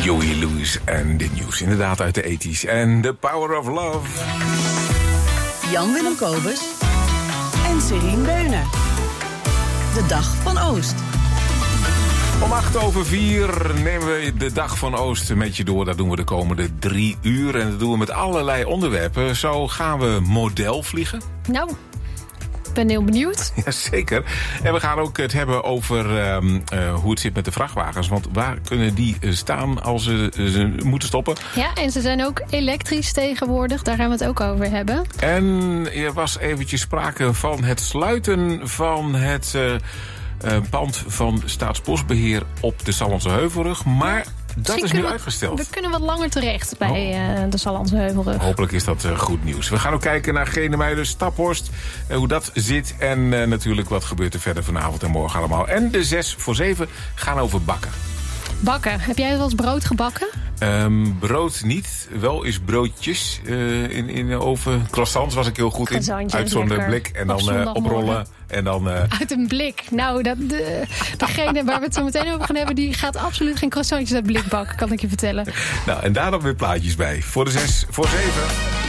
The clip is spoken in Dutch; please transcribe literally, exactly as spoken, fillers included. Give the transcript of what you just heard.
Joey Lewis en de nieuws, inderdaad uit de tachtiger en The Power of Love. Jan-Willem Kobus en Serien Beuner. De Dag van Oost. Om acht over vier nemen we de Dag van Oost met je door. Dat doen we de komende drie uur. En dat doen we met allerlei onderwerpen. Zo gaan we modelvliegen. Nou, ik ben heel benieuwd. Jazeker. En we gaan ook het hebben over um, uh, hoe het zit met de vrachtwagens. Want waar kunnen die staan als ze, ze moeten stoppen? Ja, en ze zijn ook elektrisch tegenwoordig. Daar gaan we het ook over hebben. En er was eventjes sprake van het sluiten van het Uh, Uh, pand van Staatsbosbeheer op de Sallandse Heuvelrug. Maar dat is nu we, uitgesteld. We kunnen wat langer terecht bij oh. uh, de Sallandse Heuvelrug. Hopelijk is dat uh, goed nieuws. We gaan ook kijken naar Genemuiden, Staphorst. Uh, hoe dat zit. En uh, natuurlijk wat gebeurt er verder vanavond en morgen allemaal. En de zes voor zeven gaan over bakken. Bakken. Heb jij wel eens brood gebakken? Um, brood niet. Wel is broodjes uh, in, in de oven. Croissants was ik heel goed in. Uit zo'n lekker. blik. En dan uh, oprollen. En dan, uh... Uit een blik. Nou, dat, de, degene waar we het zo meteen over gaan hebben, die gaat absoluut geen croissantjes uit blik bakken, kan ik je vertellen. Nou, en daar dan weer plaatjes bij. Voor de zes, voor zeven.